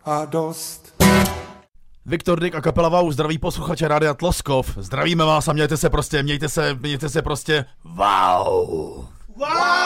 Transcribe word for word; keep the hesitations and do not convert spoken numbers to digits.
a dost. Viktor Dyk a kapela Wow zdraví posluchače Rádia Tloskov. Zdravíme vás a mějte se prostě, mějte se, mějte se prostě wow. Wow!